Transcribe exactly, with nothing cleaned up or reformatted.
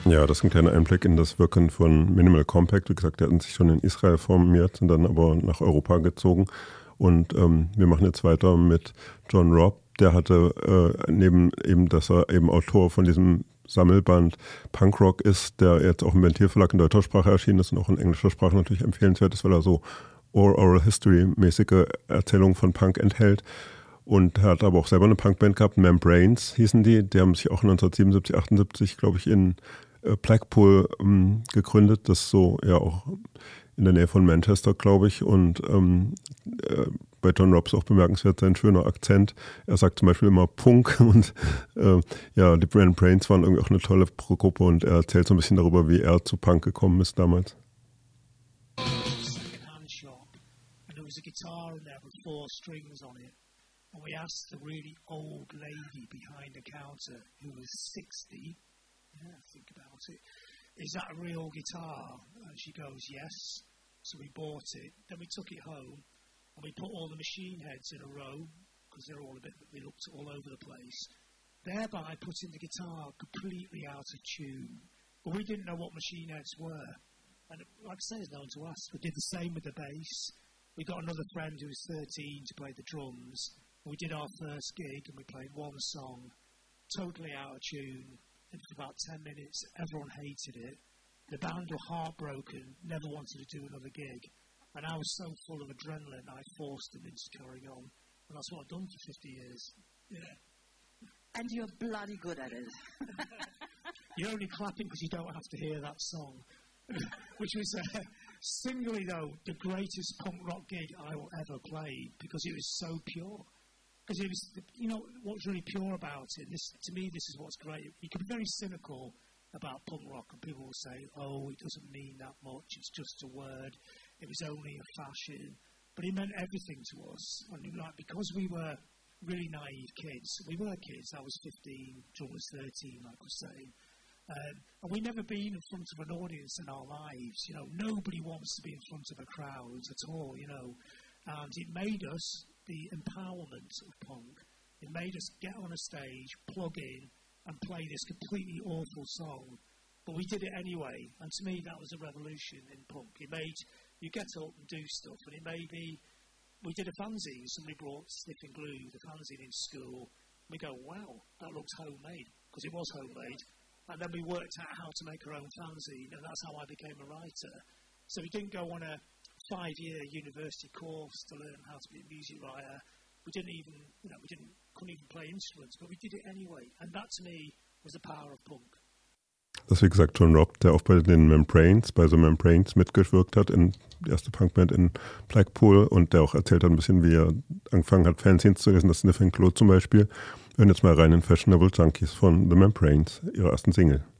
Ja, das ist ein kleiner Einblick in das Wirken von Minimal Compact. Wie gesagt, die hatten sich schon in Israel formiert, sind dann aber nach Europa gezogen. Und ähm, wir machen jetzt weiter mit John Robb. Der hatte äh, neben eben, dass er eben Autor von diesem Sammelband Punkrock ist, der jetzt auch im Ventilverlag in deutscher Sprache erschienen ist und auch in englischer Sprache natürlich empfehlenswert ist, weil er so Oral History-mäßige Erzählungen von Punk enthält. Und er hat aber auch selber eine Punkband gehabt, Membranes hießen die. Die haben sich auch neunzehnhundertsiebenundsiebzig, achtundsiebzig, glaube ich, in äh, Blackpool ähm, gegründet. Das ist so ja auch in der Nähe von Manchester, glaube ich. Und ähm, äh, bei John Robb ist auch bemerkenswert sein schöner Akzent. Er sagt zum Beispiel immer Punk und äh, ja, die Membranes waren irgendwie auch eine tolle Gruppe und er erzählt so ein bisschen darüber, wie er zu Punk gekommen ist damals. A guitar in there with four strings on it, and we asked the really old lady behind the counter who was sixty, yeah, think about it, is that a real guitar? And she goes, yes. So we bought it, then we took it home and we put all the machine heads in a row because they're all a bit, they looked all over the place, thereby putting the guitar completely out of tune. But we didn't know what machine heads were, and like I say, there's no one to ask. We did the same with the bass. We got another friend who was thirteen to play the drums. We did our first gig and we played one song, totally out of tune. And for about ten minutes, everyone hated it. The band were heartbroken, never wanted to do another gig. And I was so full of adrenaline, I forced them into carrying on. And that's what I've done for fifty years. Yeah. And you're bloody good at it. You're only clapping because you don't have to hear that song. Which was... Uh, Singly, though, the greatest punk rock gig I will ever play because it was so pure. Because it was, you know, what's really pure about it. This, to me, this is what's great. You can be very cynical about punk rock, and people will say, "Oh, it doesn't mean that much. It's just a word. It was only a fashion." But it meant everything to us. And like because we were really naive kids, we were kids. I was fifteen, John was thirteen, like I was saying. Um, and we've never been in front of an audience in our lives. You know, nobody wants to be in front of a crowd at all, you know. And it made us the empowerment of punk. It made us get on a stage, plug in, and play this completely awful song. But we did it anyway. And to me, that was a revolution in punk. It made you get up and do stuff. And it made me, we did a fanzine. Somebody brought Sniffing Glue, the fanzine in school. We go, wow, that looks homemade. Because it was homemade. And then we worked out how to make our own fanzine, and that's how I became a writer. So we didn't go on a five-year university course to learn how to be a music writer. We didn't even, you know, we didn't, couldn't even play instruments, but we did it anyway. And that, to me, was the power of punk. Das ist, wie gesagt, John Robb, der auch bei den Membranes, bei The Membranes mitgewirkt hat, in die erste Punkband in Blackpool und der auch erzählt hat ein bisschen, wie er angefangen hat, Fanzines zu lesen, das Sniffing Glue zum Beispiel. Wir hören jetzt mal rein in Fashionable Junkies von The Membranes, ihrer ersten Single.